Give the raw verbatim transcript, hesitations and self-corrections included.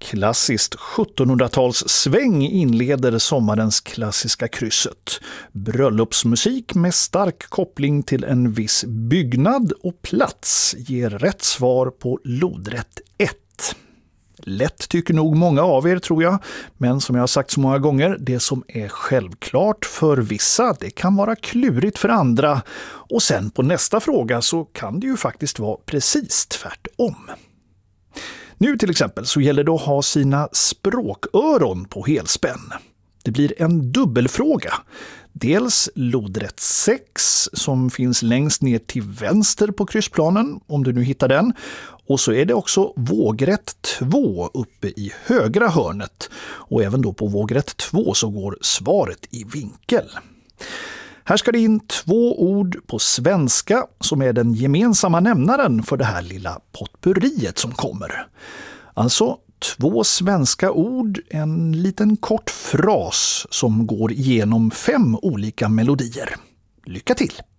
Klassiskt sjuttonhundratals-sväng inleder sommarens klassiska krysset. Bröllopsmusik med stark koppling till en viss byggnad och plats ger rätt svar på lodrätt ett. Lätt tycker nog många av er, tror jag, men som jag har sagt så många gånger, det som är självklart för vissa, det kan vara klurigt för andra, och sen på nästa fråga så kan det ju faktiskt vara precis tvärtom. Nu till exempel så gäller det att ha sina språköron på helspänn. Det blir en dubbelfråga. Dels lodrätt sex som finns längst ner till vänster på kryssplanen, om du nu hittar den. Och så är det också vågrätt två uppe i högra hörnet. Och även då på vågrätt två så går svaret i vinkel. Här ska det in två ord på svenska som är den gemensamma nämnaren för det här lilla potpurriet som kommer. Alltså två svenska ord, en liten kort fras som går igenom fem olika melodier. Lycka till!